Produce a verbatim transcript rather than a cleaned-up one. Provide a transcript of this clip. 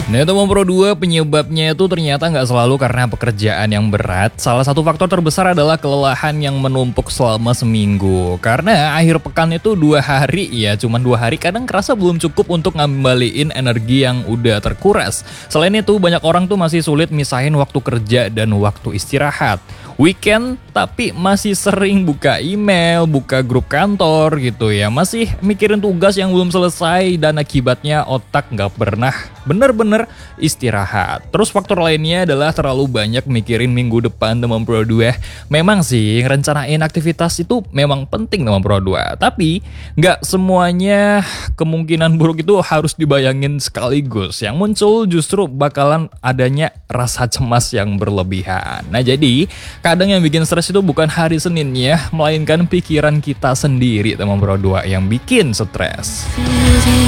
Nah, teman Pro dua, penyebabnya itu ternyata nggak selalu karena pekerjaan yang berat. Salah satu faktor terbesar adalah kelelahan yang menumpuk selama seminggu. Karena akhir pekan itu dua hari ya, cuman dua hari kadang kerasa belum cukup untuk ngembaliin energi yang udah terkuras. Selain itu, banyak orang tuh masih sulit misahin waktu kerja dan waktu istirahat. Weekend tapi masih sering buka email, buka grup kantor gitu ya. Masih mikirin tugas yang belum selesai dan akibatnya otak nggak pernah bener-bener istirahat. Terus faktor lainnya adalah terlalu banyak mikirin minggu depan, teman Pro dua. Memang sih rencanain aktivitas itu memang penting, teman Pro dua. Tapi nggak semuanya kemungkinan buruk itu harus dibayangin sekaligus. Yang muncul justru bakalan adanya rasa cemas yang berlebihan. Nah jadi kadang yang bikin stres itu bukan hari Seninnya, melainkan pikiran kita sendiri, teman Pro dua, yang bikin stres.